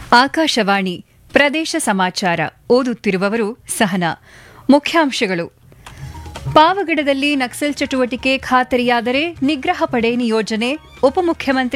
ಆಕಾಶವಾಣಿ ಪ್ರದೇಶ ಸಮಾಚಾರ ಓದುತ್ತಿರುವವರು ಸಹನಾ. ಮುಖ್ಯಾಂಶಗಳು. ಪಾವಗಡದಲ್ಲಿ ನಕ್ಸಲ್ ಚಟುವಟಿಕೆ ಖಾತರಿಯಾದರೆ ನಿಗ್ರಹ ಪಡೆ ನಿಯೋಜನೆ, ಉಪಮುಖ್ಯಮಂತ್ರಿ